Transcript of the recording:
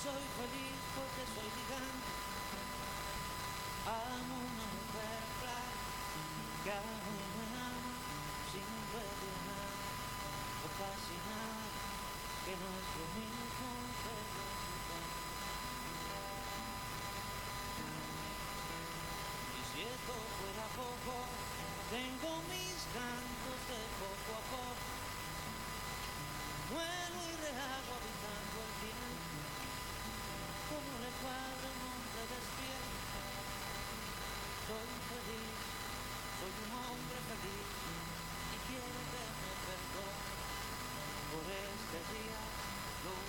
soy feliz porque soy gigante. Amo una mujer clara que a mí me ama sin pedir nada o casi nada, que no es lo mismo, pero